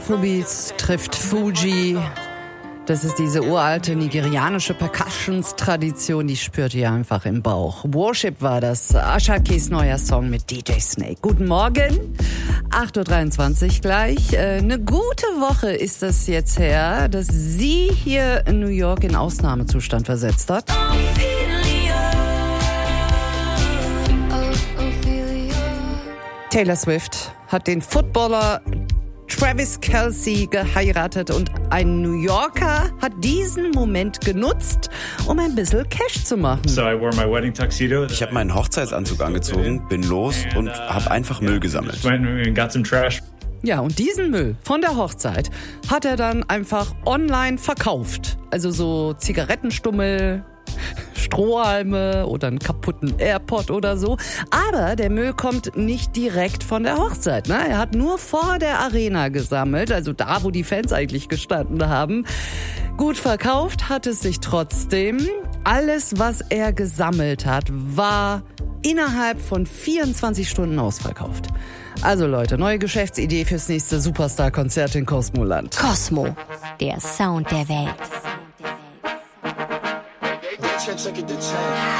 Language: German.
Afrobeats trifft Fuji. Das ist diese uralte nigerianische Percussions-Tradition, die spürt ihr einfach im Bauch. Worship war das, Ashakis neuer Song mit DJ Snake. Guten Morgen, 8.23 Uhr gleich. Eine gute Woche ist das jetzt her, dass sie hier in New York in Ausnahmezustand versetzt hat. Taylor Swift hat den Footballer Travis Kelce geheiratet und ein New Yorker hat diesen Moment genutzt, um ein bisschen Cash zu machen. Ich habe meinen Hochzeitsanzug angezogen, bin los und habe einfach Müll gesammelt. Ja, und diesen Müll von der Hochzeit hat er dann einfach online verkauft. Also so Zigarettenstummel, Strohhalme oder einen kaputten AirPod oder so. Aber der Müll kommt nicht direkt von der Hochzeit. Ne? Er hat nur vor der Arena gesammelt, also da, wo die Fans eigentlich gestanden haben. Gut verkauft hat es sich trotzdem. Alles, was er gesammelt hat, war innerhalb von 24 Stunden ausverkauft. Also Leute, neue Geschäftsidee fürs nächste Superstar-Konzert in Cosmoland. Cosmo, der Sound der Welt.